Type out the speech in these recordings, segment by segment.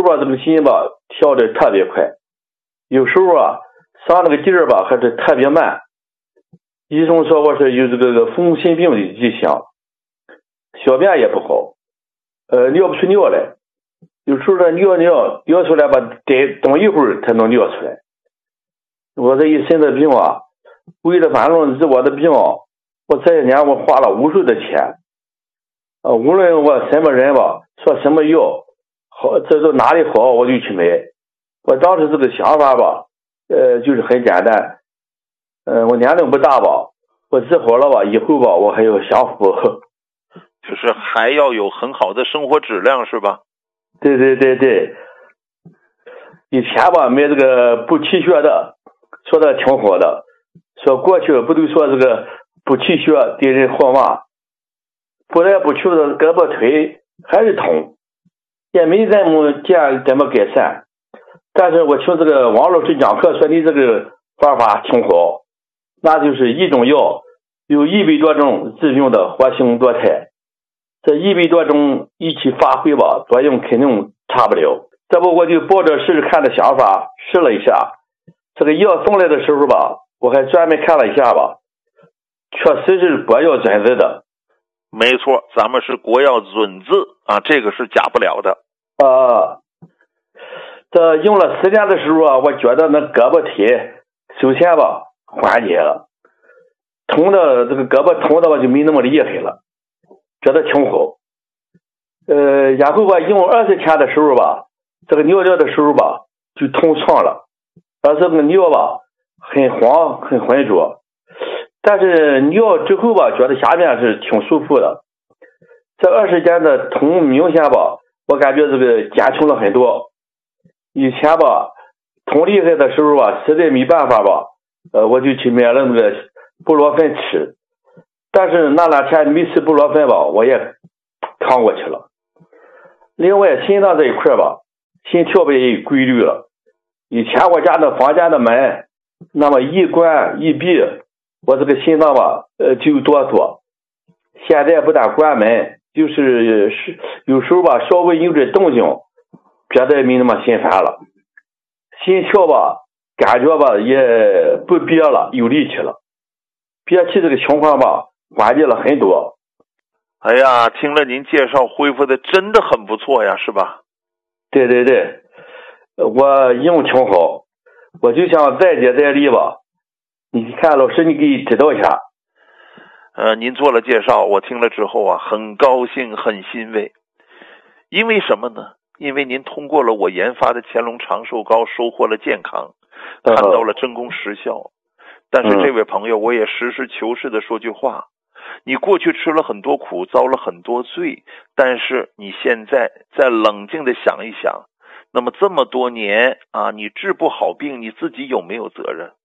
吧这个心吧跳得特别快，有时候啊上那个劲儿吧还是特别慢。医生说我是有这个风心病的迹象，小便也不好，尿不出尿来，有时候呢尿出来吧，得等一会儿才能尿出来。我这一身的病啊，为了反正治我的病，我这些年我花了无数的钱，无论我什么人吧说什么药好，这都哪里好我就去买。我当时这个想法吧，就是很简单，我年龄不大吧，我治好了吧，以后吧我还要享福， 就是还要有很好的生活质量，是吧？ 对，以前吧买这个补气血的，说的挺好的，说过去不都说这个补气血对人好吗？补来补去的胳膊腿还是痛，也没怎么见怎么改善。但是我听这个王老师讲课说你这个方法挺好，那就是一种药有100多种治病的活性多肽，这100多种一起发挥吧，作用肯定差不了。这不我就抱着试试看的想法试了一下，这个药送来的时候吧，我还专门看了一下吧，确实是国药准字的。 没错，咱们是国药准字啊，这个是假不了的。 这用了10年的时候啊，我觉得那胳膊腿首先吧缓解了，痛的这个胳膊痛的吧就没那么厉害了，觉得挺好。然后吧用20天的时候吧，这个尿的时候吧就通畅了，而这个尿吧很黄很浑浊，但是尿之后吧觉得下面是挺舒服的。这20天的痛明显吧，我感觉这个减轻了很多。以前吧痛厉害的时候啊，实在没办法吧，我就去买了那个布洛芬吃，但是那2天没吃布洛芬吧，我也扛过去了。另外心脏这一块吧，心跳吧也有规律了。以前我家的房间的门那么一关一闭，我这个心脏吧就有哆嗦。现在不但关门，就是有时候吧稍微有点动静，觉得没那么心烦了，心跳吧感觉吧也不憋了，有力气了，憋气这个情况吧缓解了很多。 哎呀，听了您介绍恢复的真的很不错呀，是吧？ 对，我用挺好，我就想再接再厉吧。你看老师你给指导一下。 您做了介绍，我听了之后啊，很高兴很欣慰。因为什么呢？因为您通过了我研发的乾隆长寿膏收获了健康，看到了真功实效。但是这位朋友，我也实事求是的说句话，你过去吃了很多苦，遭了很多罪，但是你现在再冷静的想一想，那么这么多年啊，你治不好病，你自己有没有责任？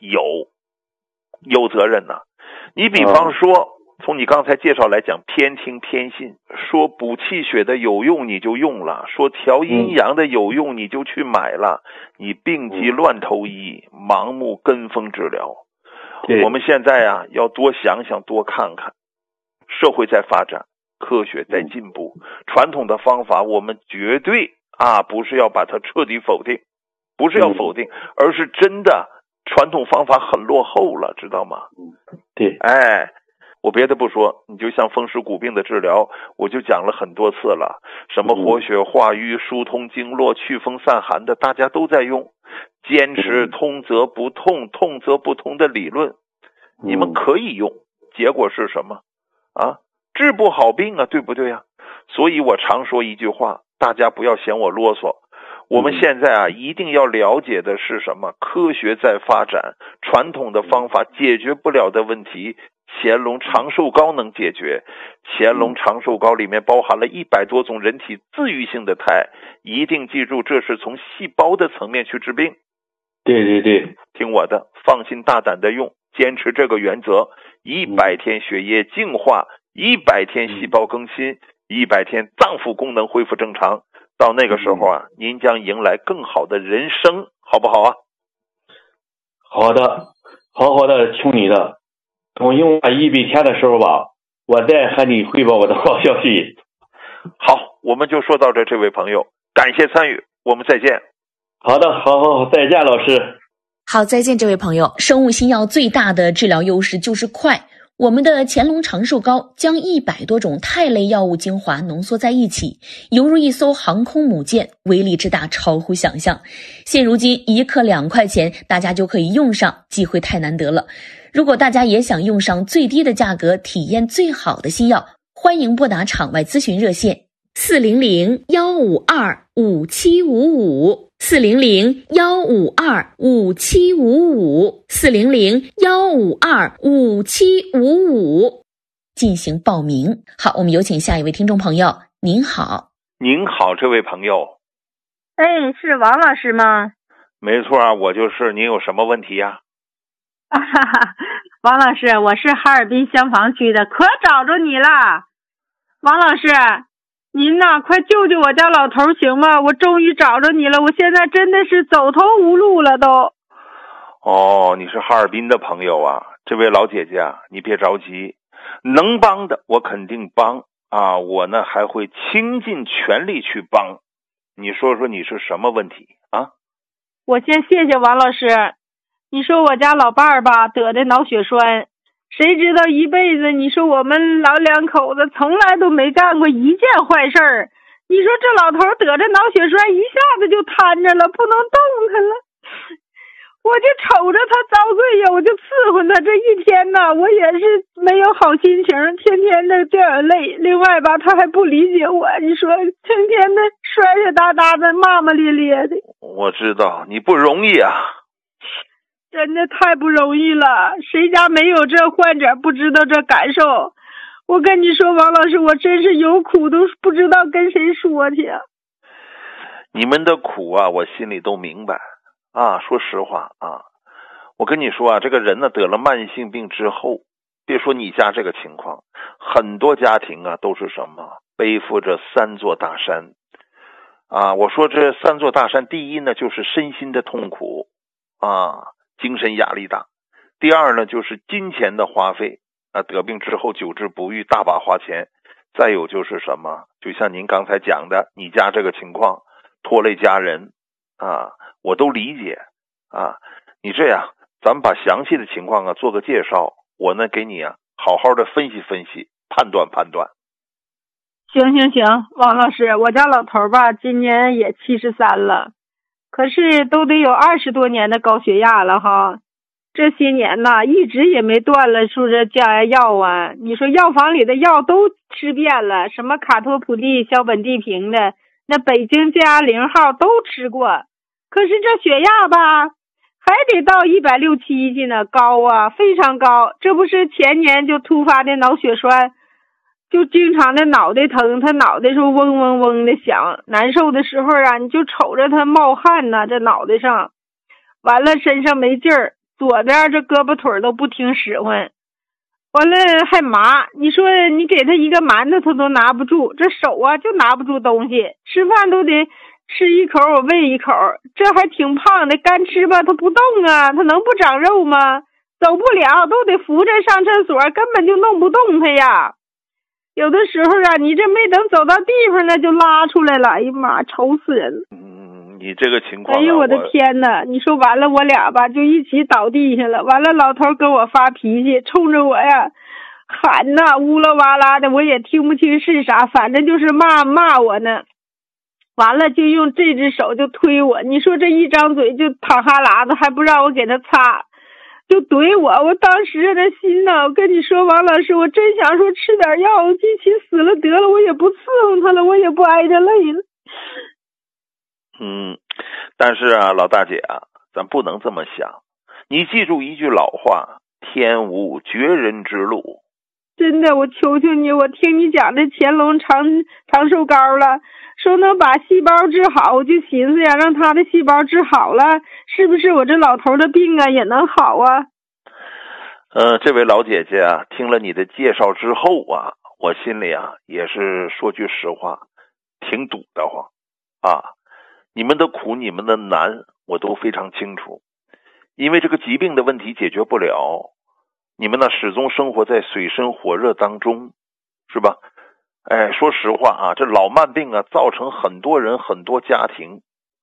有责任呐。你比方说从你刚才介绍来讲，偏听偏信，说补气血的有用你就用了，说调阴阳的有用你就去买了，你病急乱投医，盲目跟风治疗。我们现在啊要多想想多看看，社会在发展，科学在进步，传统的方法我们绝对不是要把它彻底否定，不是要否定，而是真的传统方法很落后了，知道吗？ 对， 我别的不说，你就像风湿骨病的治疗，我就讲了很多次了，什么活血化瘀、疏通经络、祛风散寒的，大家都在用，坚持通则不痛，痛则不通的理论，你们可以用，结果是什么治不好病啊，对不对啊？所以我常说一句话，大家不要嫌我啰嗦，我们现在一定要了解的是什么？科学在发展，传统的方法解决不了的问题，乾隆长寿膏能解决。乾隆长寿膏里面包含了100多种人体自愈性的肽，一定记住，这是从细胞的层面去治病。 对， 听我的，放心大胆的用，坚持这个原则，100天血液净化，100天细胞更新，100天脏腑功能恢复正常。到那个时候您将迎来更好的人生，好不好啊？ 好的，好好的听你的。等用100天的时候吧，我再和你汇报我的好消息。 好，我们就说到这位朋友，感谢参与。 我们再见。 好的，好，再见，老师。 好，再见，这位朋友。生物新药最大的治疗优势就是快。我们的乾隆长寿膏将100多种肽类药物精华浓缩在一起，犹如一艘航空母舰，威力之大超乎想象。现如今1克2块钱，大家就可以用上，机会太难得了。如果大家也想用上最低的价格，体验最好的新药，欢迎拨打场外咨询热线400-152-5755。400-152-5755，400-152-5755进行报名。好，我们有请下一位听众朋友。您好。 您好，这位朋友。 哎，是王老师吗？ 没错啊，我就是。您有什么问题呀？ 王老师，我是哈尔滨香坊区的，可找着你了。王老师，您呐，快救救我家老头行吗？我终于找着你了，我现在真的是走投无路了都。 哦，你是哈尔滨的朋友啊。这位老姐姐啊，你别着急，能帮的我肯定帮啊，我呢还会倾尽全力去帮。你说说你是什么问题啊？ 我先谢谢王老师。你说我家老伴儿吧，得的脑血栓，谁知道一辈子，你说我们老两口子从来都没干过一件坏事儿。你说这老头得着脑血栓，一下子就瘫着了，不能动弹了。我就瞅着他遭罪呀，我就伺候他。这一天呢，我也是没有好心情，天天的掉眼泪。另外吧，他还不理解我，你说天天的摔摔打打的，骂骂咧咧的。 我知道你不容易啊， 真的太不容易了，谁家没有这患者不知道这感受。我跟你说，王老师，我真是有苦都不知道跟谁说去。 你们的苦啊，我心里都明白啊。说实话啊，我跟你说啊，这个人呢得了慢性病之后，别说你家这个情况，很多家庭啊都是什么背负着3座大山啊。我说这3座大山，第一呢就是身心的痛苦啊，精神压力大；第二呢就是金钱的花费啊，得病之后久治不愈，大把花钱；再有就是什么，就像您刚才讲的，你家这个情况拖累家人啊，我都理解啊。你这样，咱们把详细的情况啊做个介绍，我呢给你啊好好的分析分析，判断判断。 行，王老师，我家老头吧，今年也73了，可是都得有20多年的高血压了哈。这些年呢，一直也没断了说这降压药啊。你说药房里的药都吃遍了，什么卡托普利、硝苯地平的，那北京降压0号都吃过。可是这血压吧，还得到160、170去呢，高啊，非常高。这不是前年就突发的脑血栓，就经常的脑袋疼，他脑袋是嗡嗡嗡的响，难受的时候啊，你就瞅着他冒汗呢，这脑袋上，完了身上没劲儿，左边这胳膊腿都不听使唤，完了还麻。你说你给他一个馒头他都拿不住，这手啊就拿不住东西，吃饭都得吃一口我喂一口，这还挺胖的，干吃吧他不动啊，他能不长肉吗？走不了，都得扶着上厕所，根本就弄不动他呀。有的时候啊，你这没等走到地方呢，就拉出来了。哎呀妈，愁死人了！ 你这个情况、 哎呦我的天哪！你说完了，我俩吧就一起倒地下了。完了，老头跟我发脾气，冲着我呀喊呐，乌啦哇啦的，我也听不清是啥，反正就是骂我呢。完了就用这只手就推我，你说这一张嘴就淌哈喇子，还不让我给他擦。就怼我，我当时这心呢，我跟你说，王老师，我真想说吃点药，一起死了得了，我也不伺候他了，我也不挨着累了。 但是啊，老大姐啊，咱不能这么想。你记住一句老话，天无绝人之路。 真的，我求求你，我听你讲这乾隆长寿膏了，说能把细胞治好，我就寻思呀，让他的细胞治好了，是不是我这老头的病啊也能好啊？ 这位老姐姐啊，听了你的介绍之后啊，我心里啊也是说句实话，挺堵得慌啊。你们的苦，你们的难，我都非常清楚。因为这个疾病的问题解决不了，你们呢始终生活在水深火热当中，是吧？说实话啊，这老慢病啊，造成很多人很多家庭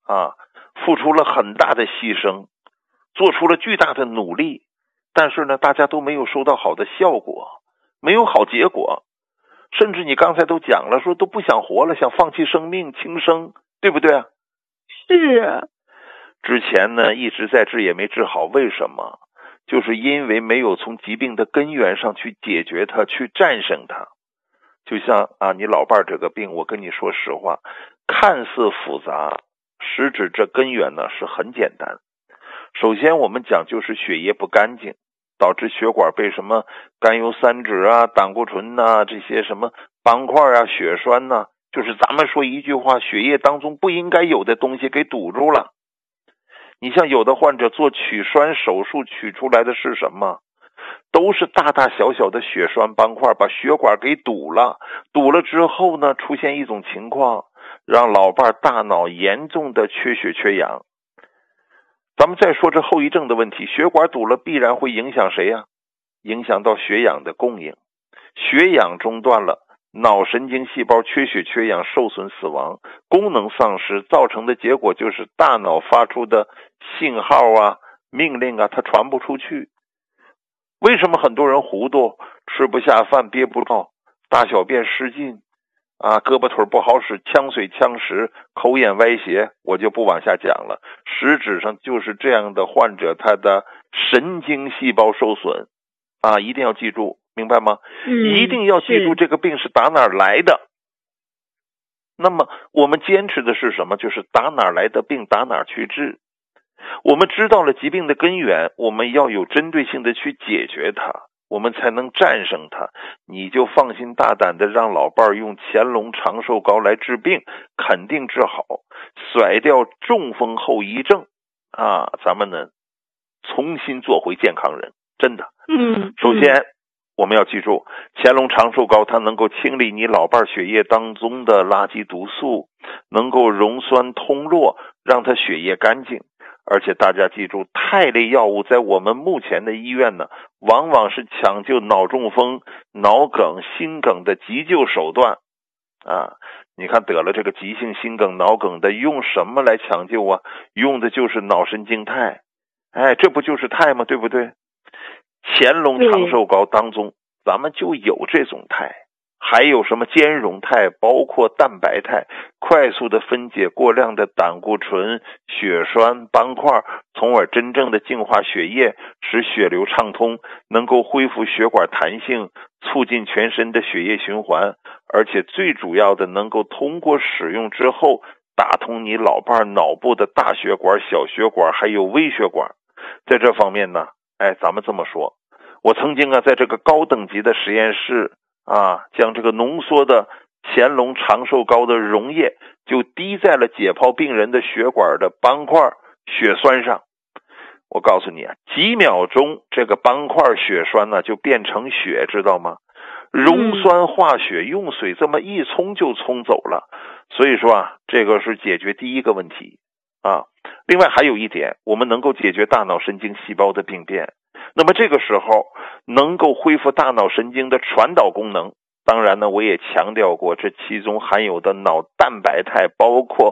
付出了很大的牺牲，做出了巨大的努力，但是呢，大家都没有收到好的效果，没有好结果，甚至你刚才都讲了，说都不想活了，想放弃生命轻生，对不对啊？ 是。 之前呢一直在治也没治好，为什么？就是因为没有从疾病的根源上去解决它，去战胜它。就像你老伴这个病，我跟你说实话，看似复杂，实质这根源呢是很简单。首先我们讲就是血液不干净，导致血管被什么甘油三酯胆固醇这些什么斑块血栓就是咱们说一句话，血液当中不应该有的东西给堵住了。你像有的患者做取栓手术取出来的是什么？都是大大小小的血栓斑块，把血管给堵了。堵了之后呢，出现一种情况，让老伴大脑严重的缺血缺氧。咱们再说这后遗症的问题，血管堵了必然会影响谁呀？影响到血氧的供应，血氧中断了，脑神经细胞缺血缺氧受损死亡，功能丧失，造成的结果就是大脑发出的信号命令它传不出去。为什么很多人糊涂，吃不下饭，憋不住，大小便失禁胳膊腿不好使，呛水呛食，口眼歪斜，我就不往下讲了。实质上就是这样的患者，他的神经细胞受损一定要记住，明白吗？一定要记住这个病是打哪儿来的。那么我们坚持的是什么？就是打哪儿来的病打哪儿去治。我们知道了疾病的根源，我们要有针对性的去解决它，我们才能战胜它。你就放心大胆的让老伴用乾隆长寿膏来治病，肯定治好，甩掉中风后遗症咱们呢重新做回健康人，真的。首先我们要记住，乾隆长寿膏它能够清理你老伴血液当中的垃圾毒素，能够溶酸通络，让它血液干净。而且大家记住，肽类药物在我们目前的医院呢，往往是抢救脑中风、脑梗、心梗的急救手段你看得了这个急性心梗、脑梗的，用什么来抢救用的就是脑神经肽。这不就是肽吗？对不对？乾隆长寿膏当中咱们就有这种肽，还有什么兼容肽，包括蛋白肽，快速的分解过量的胆固醇、血栓、斑块，从而真正的净化血液，使血流畅通，能够恢复血管弹性，促进全身的血液循环，而且最主要的能够通过使用之后打通你老伴脑部的大血管、小血管还有微血管。在这方面呢咱们这么说，我曾经在这个高等级的实验室将这个浓缩的乾隆长寿膏的溶液就滴在了解剖病人的血管的斑块血栓上。我告诉你几秒钟这个斑块血栓呢就变成血，知道吗？溶酸化血，用水这么一冲就冲走了。所以说这个是解决第一个问题另外还有一点，我们能够解决大脑神经细胞的病变，那么这个时候能够恢复大脑神经的传导功能。当然呢，我也强调过，这其中含有的脑蛋白肽，包括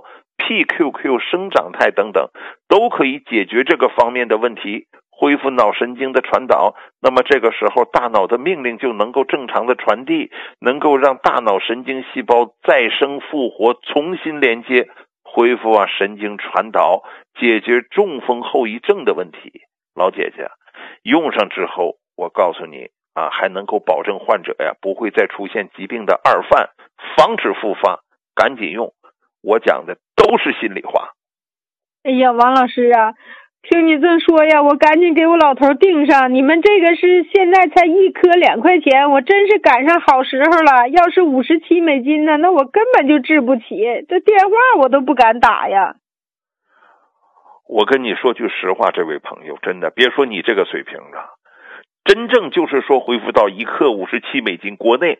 PQQ 生长肽等等，都可以解决这个方面的问题，恢复脑神经的传导。那么这个时候大脑的命令就能够正常的传递，能够让大脑神经细胞再生复活，重新连接，恢复神经传导，解决中风后遗症的问题。老姐姐用上之后，我告诉你还能够保证患者不会再出现疾病的二犯，防止复发，赶紧用。我讲的都是心里话。 哎呀，王老师听你这说我赶紧给我老头订上。你们这个是现在才1颗2块钱，我真是赶上好时候了。要是57美金呢，那我根本就治不起，这电话我都不敢打呀。 我跟你说句实话，这位朋友，真的别说你这个水平了，真正就是说恢复到1克57美金，国内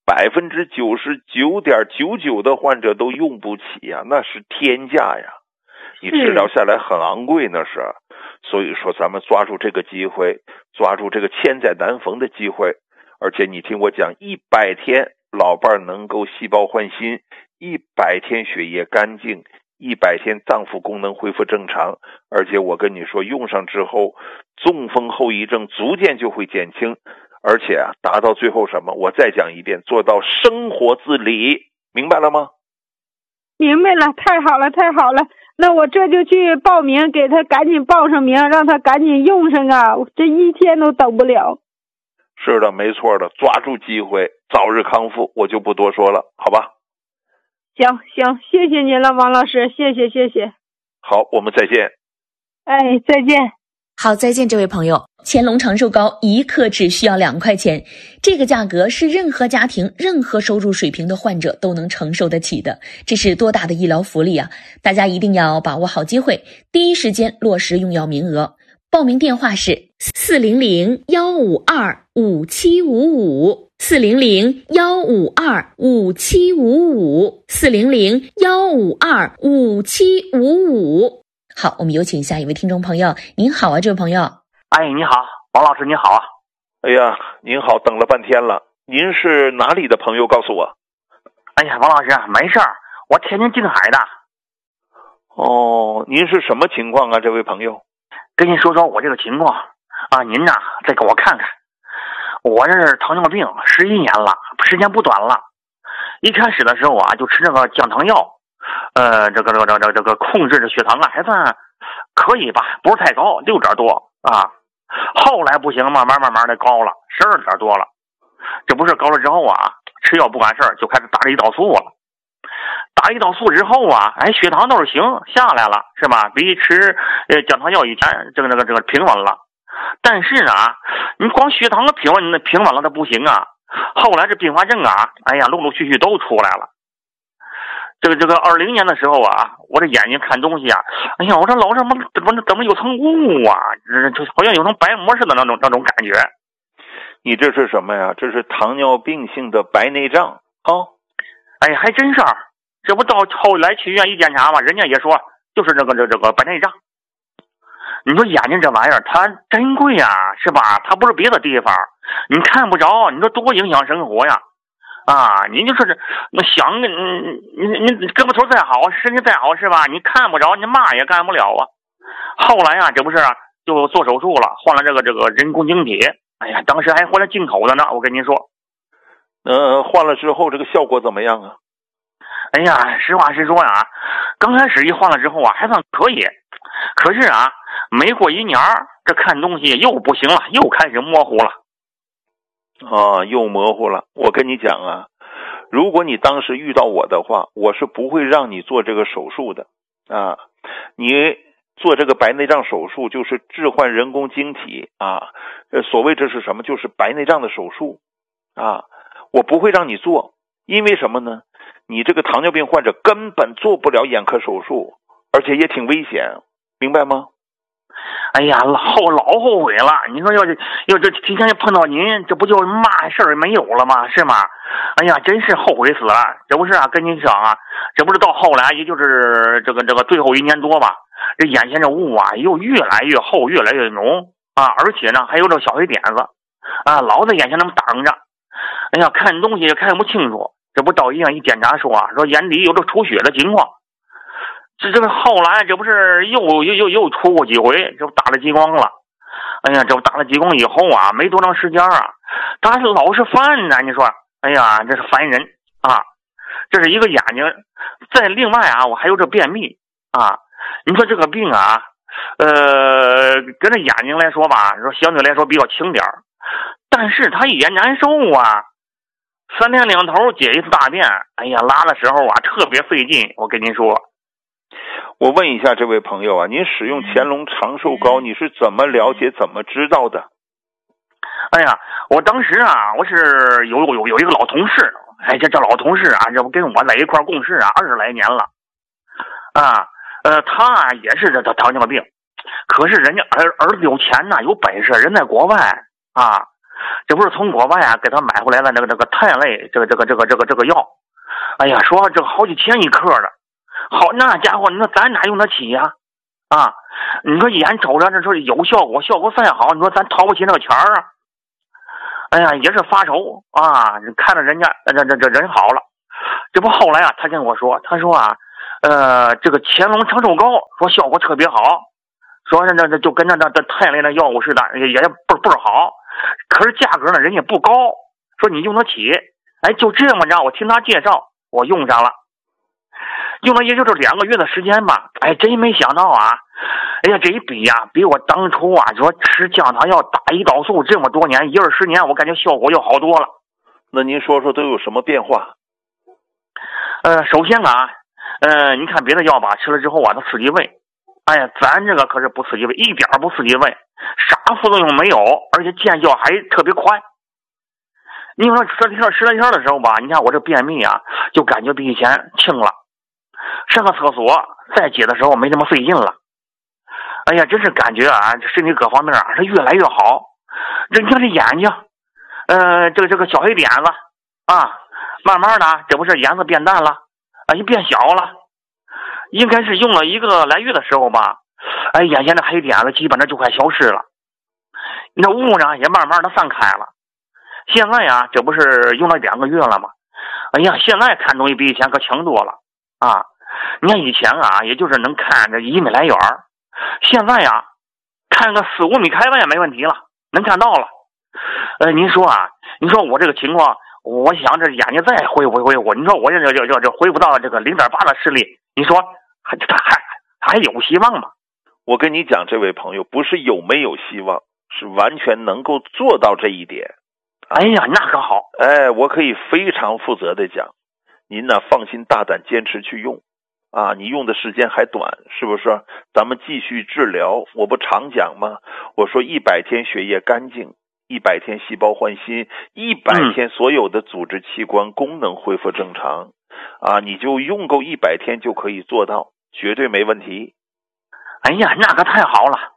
99.99%的患者都用不起那是天价你治疗下来很昂贵那是。所以说咱们抓住这个机会，抓住这个千载难逢的机会。而且你听我讲，100天老伴能够细胞换新，100天血液干净 100天脏腑功能恢复正常，而且我跟你说，用上之后中风后遗症逐渐就会减轻，而且达到最后什么，我再讲一遍，做到生活自理，明白了吗？ 明白了，太好了太好了，那我这就去报名，给他赶紧报上名，让他赶紧用上啊，这1天都等不了。 是的，没错的，抓住机会，早日康复，我就不多说了，好吧？ 行，谢谢您了，王老师，谢谢。 好，我们再见。 哎，再见。 好，再见，这位朋友。乾隆长寿膏1克只需要2块钱，这个价格是任何家庭、任何收入水平的患者都能承受得起的，这是多大的医疗福利啊！大家一定要把握好机会，第一时间落实用药名额。报名电话是400-152-5755。400-152-5755，400-152-5755。好，我们有请下一位听众朋友。您好啊，这位朋友。 哎，你好，王老师，你好啊。 哎呀，您好，等了半天了。您是哪里的朋友？告诉我。 哎呀，王老师，没事儿，我天津静海的。 哦，您是什么情况啊，这位朋友？ 跟您说说我这个情况啊，您呐再给我看看。我这是糖尿病11年了，时间不短了。一开始的时候啊，就吃这个降糖药，这个控制的血糖啊，还算可以吧，不是太高，6点多啊。后来不行，慢慢的高了，12点多了。这不是高了之后啊，吃药不管事儿，就开始打胰岛素了。打胰岛素之后啊，哎，血糖倒是行，下来了，是吧？比吃降糖药以前这个平稳了。但是呢，你光血糖平稳了它不行啊。后来这并发症啊，哎呀，陆陆续续都出来了。这个20年的时候啊，我这眼睛看东西啊，哎呀，我这老怎么有层雾啊，这好像有层白膜似的那种感觉。 你这是什么呀？这是糖尿病性的白内障啊！ 哎，还真是，这不到后来去医院一检查嘛，人家也说就是这个白内障。你说眼睛这玩意儿它珍贵呀，是吧？它不是别的地方，你看不着，你说多影响生活呀！啊，您就是那想你胳膊头再好，身体再好，是吧？你看不着，你嘛也干不了啊。后来啊，这不是就做手术了，换了这个人工晶体。哎呀，当时还换了进口的呢，我跟您说。 换了之后这个效果怎么样啊？ 哎呀，实话实说呀，刚开始一换了之后啊，还算可以。可是啊，没过1年，这看东西又不行了，又开始模糊了。 啊，又模糊了。我跟你讲啊，如果你当时遇到我的话，我是不会让你做这个手术的啊。你做这个白内障手术就是置换人工晶体啊，所谓这是什么？就是白内障的手术啊。我不会让你做，因为什么呢？你这个糖尿病患者根本做不了眼科手术，而且也挺危险，明白吗？ 哎呀，老后悔了！你说要这提前就碰到您，这不就嘛事儿没有了吗？是吗？哎呀，真是后悔死了！这不是啊，跟您讲啊，这不是到后来，也就是这个最后1年多吧，这眼前这雾啊又越来越厚，越来越浓啊，而且呢还有这小黑点子啊，老在眼前那么挡着。哎呀，看东西也看不清楚。这不到医院一检查说眼底有这出血的情况。这个后来这不是又出过几回，这不打了激光了。哎呀，这不打了激光以后啊，没多长时间啊，他是老是犯呢。你说，哎呀，这是烦人啊！这是一个眼睛，再另外啊，我还有这便秘啊。你说这个病啊，跟这眼睛来说吧，说相对来说比较轻点儿，但是他也难受啊。3天2头解一次大便，哎呀，拉的时候啊特别费劲。我跟您说。 我问一下这位朋友啊，您使用乾隆长寿膏你是怎么了解怎么知道的？ 哎呀，我当时啊，我是有一个老同事，哎，这老同事啊，这不跟我在一块共事啊20来年了啊。他也是这糖尿病，可是人家儿子有钱呐，有本事，人在国外啊，这不是从国外啊给他买回来的那个肽类这个药。哎呀，说这个好几千一克的。好，那家伙，你说咱哪用得起呀？啊，你说眼瞅着这说有效果再好，你说咱掏不起那个钱啊。哎呀，也是发愁啊，看着人家这人好了。这不后来啊，他跟我说，他说啊， 这个乾隆长寿膏说效果特别好，说那就跟那肽类的药物似的，也不好，可是价格呢人家不高，说你用得起。哎，就这么着，我听他介绍，我用上了，用了也就是2个月的时间吧。哎，真没想到啊！哎呀，这一比呀，比我当初啊说吃降糖药打胰岛素这么多年10-20年，我感觉效果要好多了。 那您说说都有什么变化？ 首先啊，你看别的药吧，吃了之后啊，它刺激胃。哎呀，咱这个可是不刺激胃，一点不刺激胃，啥副作用没有，而且见效还特别快。你说吃了天的时候吧，你看我这便秘啊，就感觉比以前轻了，上个厕所再解的时候没那么费劲了。哎呀，真是感觉啊，这身体各方面啊是越来越好。你看这眼睛，这个小黑点子啊，慢慢的这不是颜色变淡了啊，也变小了。应该是用了1个来月的时候吧，哎，眼前的黑点子基本上就快消失了，那雾呢也慢慢的散开了。现在呀，这不是用了2个月了吗？哎呀，现在看东西比以前可强多了啊！你看以前啊，也就是能看这1米来远，现在呀，看个4-5米开外也没问题了，能看到了。您说啊，您说我这个情况，我想这眼睛再恢复，你说我这恢复到这个0.8的视力，你说还有希望吗？ 我跟你讲，这位朋友，不是有没有希望，是完全能够做到这一点。 哎呀，那可好！ 哎，我可以非常负责的讲，您呢放心大胆坚持去用啊，你用的时间还短，是不是？咱们继续治疗，我不常讲吗？我说100天血液干净，100天细胞换新，100天所有的组织器官功能恢复正常啊，你就用够100天就可以做到，绝对没问题。 哎呀，那可太好了。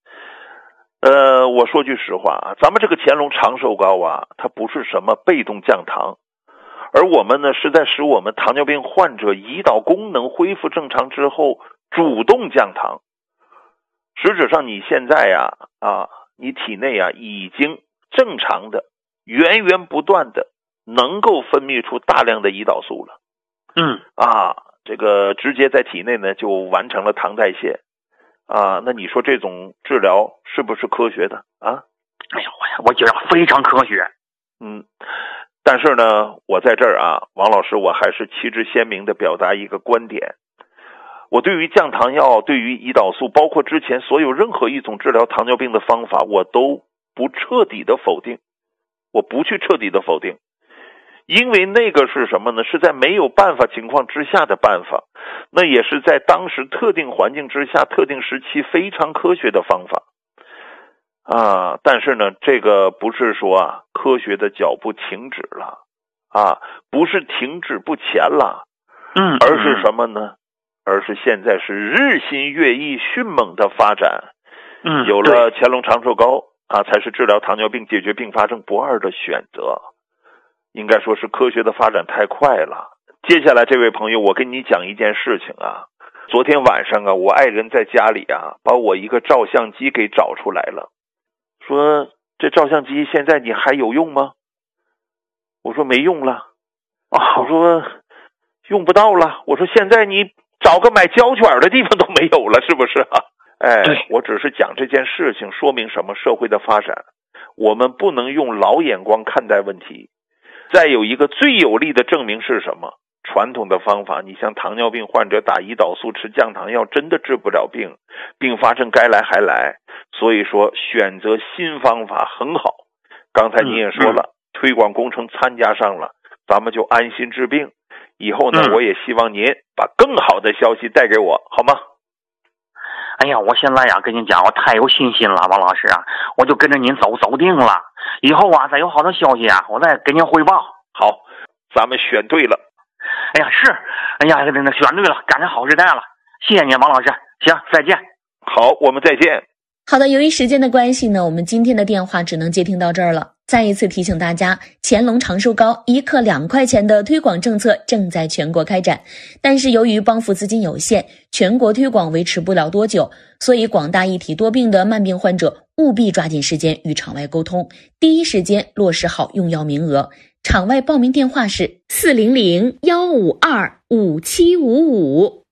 我说句实话啊，咱们这个乾隆长寿膏啊，它不是什么被动降糖，而我们呢是在使我们糖尿病患者胰岛功能恢复正常之后主动降糖。实质上你现在你体内已经正常的源源不断的能够分泌出大量的胰岛素了。这个直接在体内呢就完成了糖代谢。那你说这种治疗是不是科学的啊？ 哎呀，我觉得非常科学。 但是呢，我在这儿王老师，我还是旗帜鲜明的表达一个观点。我对于降糖药、对于胰岛素，包括之前所有任何一种治疗糖尿病的方法，我都不彻底的否定。我不去彻底的否定。因为那个是什么呢？是在没有办法情况之下的办法，那也是在当时特定环境之下、特定时期非常科学的方法但是呢，这个不是说科学的脚步停止了不是停止不前了，而是什么呢？而是现在是日新月异、迅猛的发展。有了乾隆长寿膏才是治疗糖尿病、解决并发症不二的选择。应该说是科学的发展太快了。接下来这位朋友，我跟你讲一件事情昨天晚上我爱人在家里把我一个照相机给找出来了，说这照相机现在你还有用吗？我说没用了。我说用不到了。我说现在你找个买胶卷的地方都没有了，是不是我只是讲这件事情，说明什么？社会的发展，我们不能用老眼光看待问题。再有一个最有力的证明是什么？传统的方法，你像糖尿病患者打胰岛素、吃降糖药，真的治不了病，并发症该来还来。所以说选择新方法很好。刚才你也说了，推广工程参加上了，咱们就安心治病。以后呢，我也希望您把更好的消息带给我，好吗？ 哎呀，我现在跟你讲，我太有信心了，王老师我就跟着您走定了。以后再有好的消息我再给您汇报。 好，咱们选对了。 哎呀，是，哎呀，真的选对了，赶上好时代了。谢谢您，王老师。行，再见。 好，我们再见。 好的，由于时间的关系呢，我们今天的电话只能接听到这儿了。再一次提醒大家，乾隆长寿膏1克2块钱的推广政策正在全国开展，但是由于帮扶资金有限，全国推广维持不了多久，所以广大一体多病的慢病患者务必抓紧时间与场外沟通，第一时间落实好用药名额。场外报名电话是400-152-5755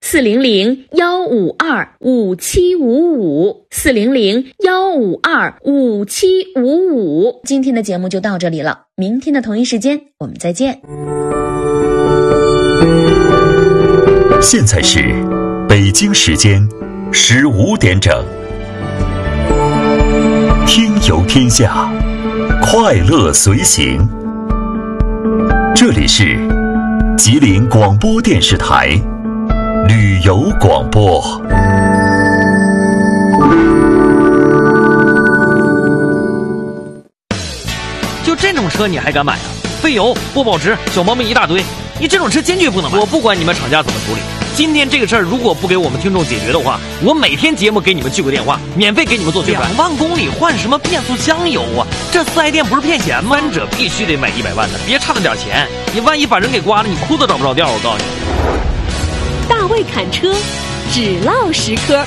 ，400-152-5755，400-152-5755。今天的节目就到这里了，明天的同一时间我们再见。 现在是北京时间15点整，听游天下，快乐随行。这里是吉林广播电视台旅游广播。 就这种车你还敢买啊？费油、不保值，小毛病一大堆，你这种车坚决不能买。我不管你们厂家怎么处理，今天这个事儿如果不给我们听众解决的话，我每天节目给你们聚个电话，免费给你们做宣传。2万公里换什么变速箱油啊？这4S店不是骗钱吗？3者必须得买100万的，别差那点钱，你万一把人给刮了，你裤子找不着调。我告诉你， 大卫侃车，只唠实科。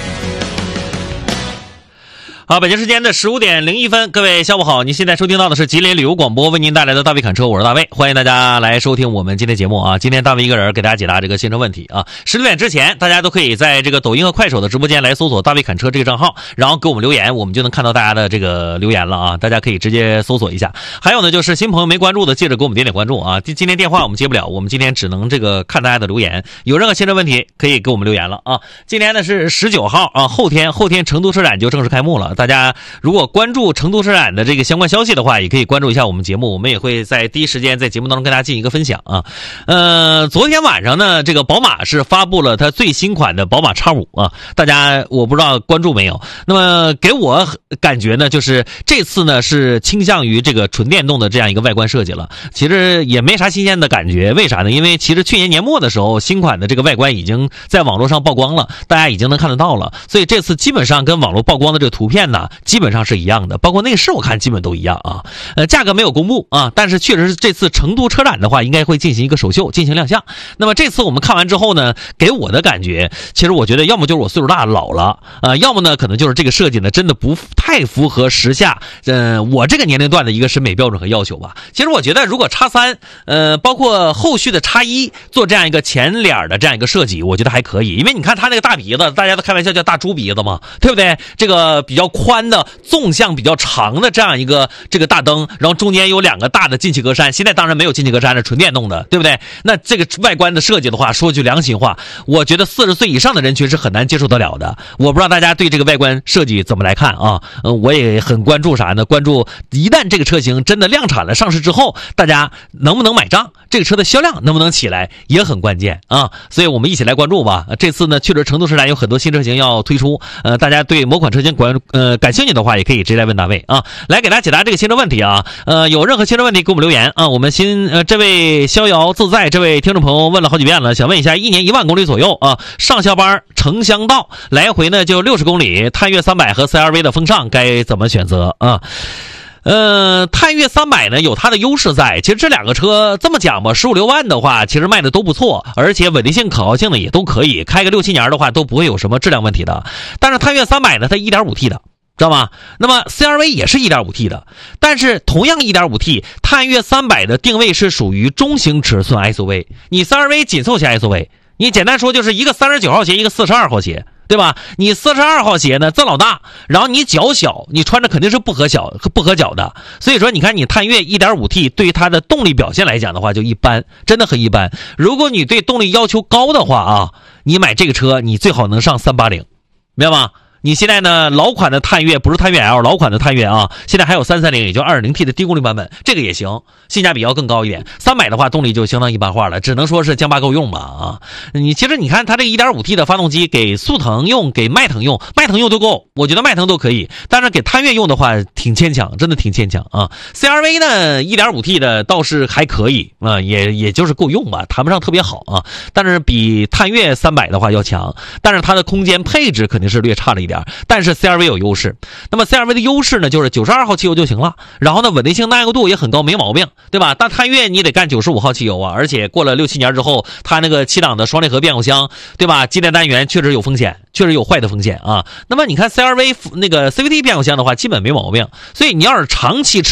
好，北京时间的15点01分，各位下午好，您现在收听到的是吉林旅游广播为您带来的大卫侃车，我是大卫，欢迎大家来收听我们今天节目啊。今天大卫一个人给大家解答这个新车问题啊。16点之前，大家都可以在这个抖音和快手的直播间来搜索大卫侃车这个账号，然后给我们留言，我们就能看到大家的这个留言了啊。大家可以直接搜索一下。还有呢，就是新朋友没关注的，记着给我们点点关注啊。今天电话我们接不了，我们今天只能这个看大家的留言，有任何新车问题可以给我们留言了啊。今天呢是19号啊，后天成都车展就正式开幕了，大家如果关注成都车展的这个相关消息的话，也可以关注一下我们节目，我们也会在第一时间在节目当中跟大家进行一个分享啊。昨天晚上呢，这个宝马是发布了它最新款的宝马 X5 啊，大家我不知道关注没有。那么给我感觉呢，就是这次呢是倾向于这个纯电动的这样一个外观设计了，其实也没啥新鲜的感觉。为啥呢？因为其实去年年末的时候，新款的这个外观已经在网络上曝光了，大家已经能看得到了，所以这次基本上跟网络曝光的这个图片呢，基本上是一样的，包括内饰我看基本都一样啊。价格没有公布啊，但是确实是这次成都车展的话，应该会进行一个首秀，进行亮相。那么这次我们看完之后呢，给我的感觉，其实我觉得要么就是我岁数大老了要么呢可能就是这个设计呢真的不太符合时下我这个年龄段的一个审美标准和要求吧。其实我觉得如果 X3 包括后续的 X1 做这样一个前脸的这样一个设计，我觉得还可以，因为你看它那个大鼻子，大家都开玩笑叫大猪鼻子嘛，对不对？这个比较宽的纵向比较长的这样一个这个大灯，然后中间有2个大的进气格栅，现在当然没有进气格栅，是纯电动的，对不对？那这个外观的设计的话，说句良心话，我觉得40岁以上的人群是很难接受得了的。我不知道大家对这个外观设计怎么来看啊？我也很关注啥呢？关注一旦这个车型真的量产了上市之后，大家能不能买账，这个车的销量能不能起来也很关键啊。所以我们一起来关注吧。这次呢，确实成都车展有很多新车型要推出，大家对某款车型感兴趣的话，也可以直接来问大卫啊，来给大家解答这个新车问题啊。有任何新车问题给我们留言啊。我们这位逍遥自在这位听众朋友问了好几遍了，想问一下，1年1万公里左右啊，上下班城乡道来回呢就60公里，探岳300和 CR-V 的风尚该怎么选择啊？探岳300呢有它的优势在，其实这2个车这么讲吧，15、16万的话其实卖的都不错，而且稳定性可靠性呢也都可以，开个6、7年的话都不会有什么质量问题的。但是探岳300呢它 1.5T 的，知道吗？那么 CR-V 也是 1.5T 的，但是同样 1.5T 探岳300的定位是属于中型尺寸 SUV， 你 CR-V 紧凑型 SUV， 你简单说就是一个39号鞋，一个42号鞋，对吧？你42号鞋呢这老大，然后你脚小，你穿着肯定是不合脚的，所以说你看你探岳 1.5T 对于它的动力表现来讲的话就一般，真的很一般。如果你对动力要求高的话啊，你买这个车你最好能上380，明白吗？你现在呢，老款的探岳不是探岳 L， 老款的探岳啊，现在还有330，也就 2.0T 的低功率版本，这个也行，性价比要更高一点。300的话，动力就相当一般化了，只能说是将八够用吧啊。其实你看它这个 1.5T 的发动机给速腾用，给迈腾用都够，我觉得迈腾都可以，但是给探岳用的话挺牵强，真的挺牵强啊。CR-V 呢 1.5T 的倒是还可以啊，也就是够用吧，谈不上特别好啊，但是比探岳300的话要强，但是它的空间配置肯定是略差了一点。但是 CR-V 有优势，那么 CR-V 的优势呢就是92号汽油就行了，然后呢稳定性耐用度也很高，没毛病，对吧？但探岳你得干95号汽油啊，而且过了6、7年之后，它那个7档的双离合变速箱，对吧？机电单元确实有风险，确实有坏的风险啊。那么你看 CR-V 那个 CVT 变速箱的话基本没毛病，所以你要是长期持有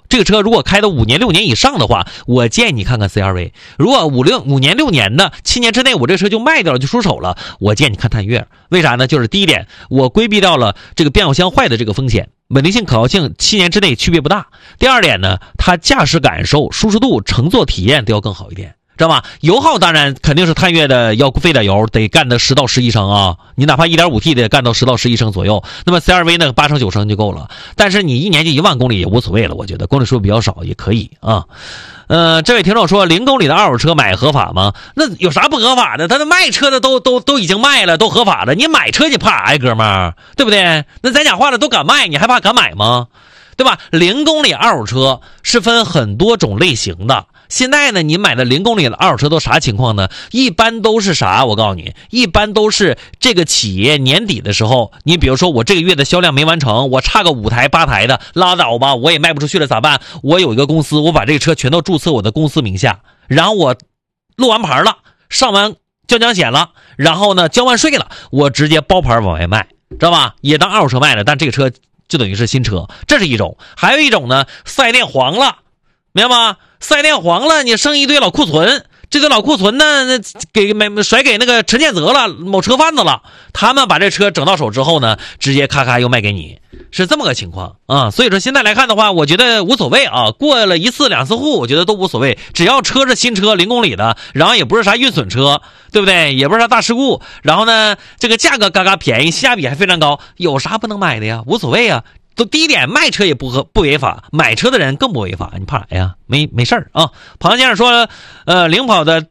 这个车如果开到5年6年以上的话，我建议你看看 CR-V。如果5年6年的7年之内我这车就卖掉了就出手了，我建议你看探岳。为啥呢？就是第一点，我规避掉了这个变速箱坏的这个风险，稳定性可靠性7年之内区别不大。第二点呢，它驾驶感受、舒适度、乘坐体验都要更好一点，知道吧？油耗当然肯定是探岳的要费点油，得干到10到11升啊，你哪怕 1.5T 得干到10到11升左右，那么 CR-V 呢8升9升就够了。但是你一年就1万公里也无所谓了，我觉得公里数比较少也可以啊。这位听众说0公里的二手车买合法吗？那有啥不合法的？他的卖车的都已经卖了，都合法了，你买车你怕啥呀，哥们儿？对不对？那咱讲话了都敢卖，你还怕敢买吗？对吧？0公里二手车是分很多种类型的。现在呢，你买的0公里的二手车都啥情况呢？一般都是啥？我告诉你，一般都是这个企业年底的时候，你比如说我这个月的销量没完成，我差个5台8台的，拉倒吧，我也卖不出去了咋办？我有一个公司，我把这个车全都注册我的公司名下，然后我落完牌了，上完交强险了，然后呢交完税了，我直接包牌往外卖，知道吧？也当二手车卖了，但这个车就等于是新车，这是一种。还有一种呢，4S店黄了，明白吗？4S店黄了，你剩一堆老库存，这堆老库存呢，甩给那个陈建泽了，某车贩子了，他们把这车整到手之后呢，直接咔咔又卖给你，是这么个情况啊。所以说现在来看的话，我觉得无所谓啊，过了1次2次户，我觉得都无所谓，只要车是新车0公里的，然后也不是啥运损车，对不对？也不是啥大事故，然后呢，这个价格嘎嘎便宜，性价比还非常高，有啥不能买的呀？无所谓啊。都第一点，卖车也不违法，买车的人更不违法，你怕啥呀？没事儿啊。庞先生说，领跑的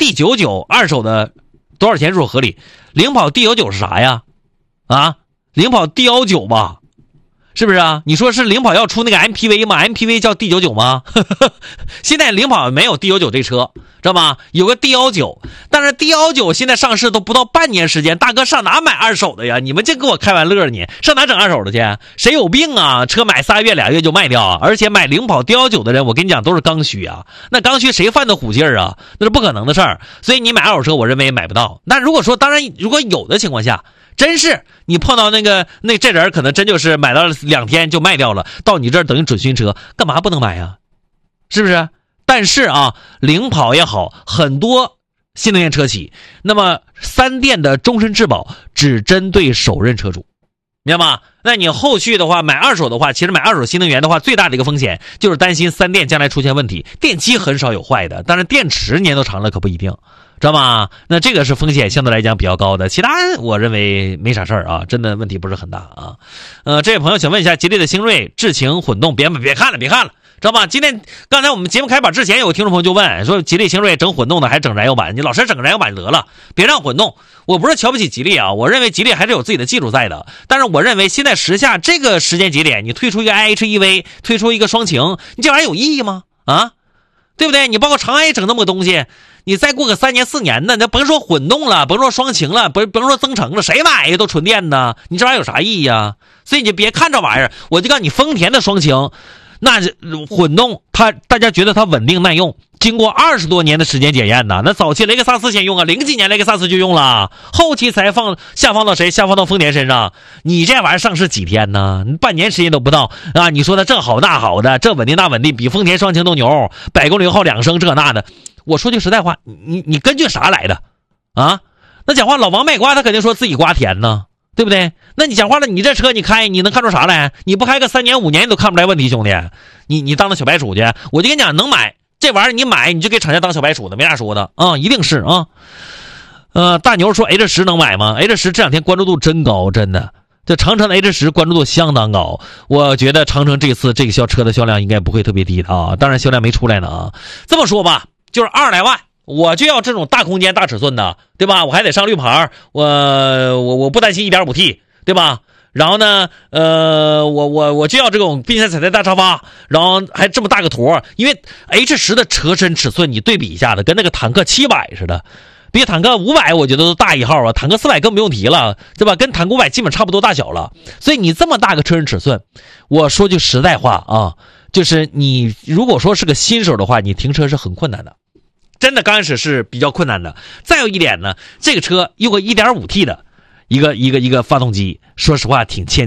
D99 二手的多少钱入手合理？领跑 D99 是啥呀？啊，领跑 D19 吧，是不是啊？你说是领跑要出那个 MPV 吗？ MPV 叫 D99 吗？现在领跑没有 D99 这车，知道吗？有个 D19， 但是 D19 现在上市都不到半年时间，大哥上哪买二手的呀？你们净给我开玩乐你上哪整二手的去？谁有病啊？车买3月2月就卖掉啊？而且买领跑 D19 的人，我跟你讲都是刚需啊，那刚需谁犯的虎劲儿啊？那是不可能的事儿。所以你买二手车，我认为买不到。那如果说，当然如果有的情况下，真是你碰到这人可能真就是买到了2天就卖掉了，到你这儿等于准新车，干嘛不能买呀？是不是？但是啊，领跑也好，很多新能源车企，那么3店的终身质保只针对首任车主，明白吗？那你后续的话买二手的话，其实买二手新能源的话，最大的一个风险就是担心3店将来出现问题，电机很少有坏的，但是电池年头长了可不一定，知道吗？那这个是风险相对来讲比较高的，其他我认为没啥事儿啊，真的问题不是很大啊。这位朋友想问一下，吉利的星瑞智行混动，别看了，知道吧？刚才我们节目开板之前，有个听众朋友就问说，吉利星瑞整混动的还整燃油版？你老实整个燃油版就得了，别让混动。我不是瞧不起吉利啊，我认为吉利还是有自己的技术在的。但是我认为现在时下这个时间节点，你推出一个 IHEV， 推出一个双擎，你这玩意儿有意义吗？啊，对不对？你包括长安也整那么个东西，你再过个3年4年的，那甭说混动了，甭说双擎了，甭说增程了，谁买呀？都纯电的，你这玩意儿有啥意义啊？所以你就别看这玩意儿，我就告诉你，丰田的双擎。那混动大家觉得它稳定耐用，经过20多年的时间检验呢。那早期雷克萨斯先用啊，0几年雷克萨斯就用了，后期才下放到谁？下放到丰田身上。你这玩意儿上市几天呢？你半年时间都不到啊！你说它这好那好的，这稳定那稳定，比丰田双擎都牛，100公里油耗2升这那的。我说句实在话，你根据啥来的啊？那讲话老王卖瓜，他肯定说自己瓜甜呢。对不对？那你讲话了，你这车你开，你能看出啥来？你不开个3年5年你都看不出来问题，兄弟，你当那小白鼠去？我就跟你讲，能买这玩意儿，你买你就给厂家当小白鼠的，没啥说的啊，一定是啊。大牛说 H10 能买吗 ？H10 这2天关注度真高，真的。这长城的 H10 关注度相当高，我觉得长城这次这个车的销量应该不会特别低的啊，当然销量没出来呢啊。这么说吧，就是20来万。我就要这种大空间大尺寸的，对吧？我还得上绿牌，我不担心 1.5T， 对吧？然后呢，我就要这种并线彩带大沙发，然后还这么大个坨，因为 H10 的车身尺寸你对比一下的，跟那个坦克700似的，比坦克500我觉得都大一号啊，坦克400更不用提了，对吧？跟坦克500基本差不多大小了。所以你这么大个车身尺寸，我说句实在话啊，就是你如果说是个新手的话，你停车是很困难的。真的刚开始是比较困难的。再有一点呢，这个车用个 1.5T 的一个发动机，说实话挺牵强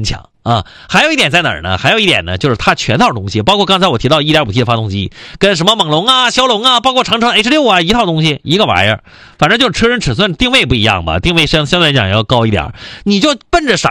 啊。还有一点在哪儿呢？还有一点呢，就是它全套东西，包括刚才我提到 1.5T 的发动机，跟什么猛龙啊、骁龙啊，包括长城 H6 啊，一套东西，一个玩意儿。反正就是车身尺寸定位不一样吧，定位相对来讲要高一点，你就奔着啥